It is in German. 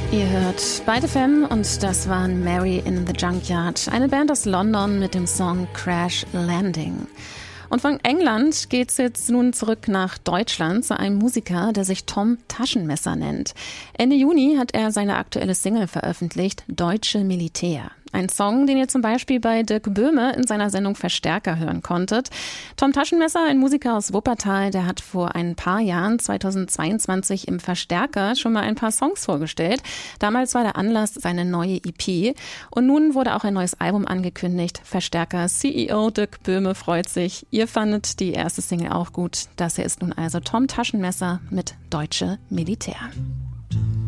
Ihr hört Beide Femme und das waren Mary in the Junkyard, eine Band aus London mit dem Song Crash Landing. Und von England geht's jetzt nun zurück nach Deutschland zu einem Musiker, der sich Tom Taschenmesser nennt. Ende Juni hat er seine aktuelle Single veröffentlicht, Deutsche Militär. Ein Song, den ihr zum Beispiel bei Dirk Böhme in seiner Sendung Verstärker hören konntet. Tom Taschenmesser, ein Musiker aus Wuppertal, der hat vor ein paar Jahren, 2022, im Verstärker schon mal ein paar Songs vorgestellt. Damals war der Anlass seine neue EP. Und nun wurde auch ein neues Album angekündigt. Verstärker CEO Dirk Böhme freut sich. Ihr fandet die erste Single auch gut. Das hier ist nun also Tom Taschenmesser mit Deutsche Militär.